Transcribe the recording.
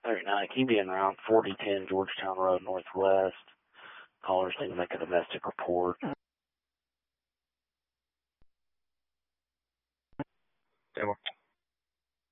39, can you be in around 4010 Georgetown Road Northwest? Callers need to make a domestic report. Denver.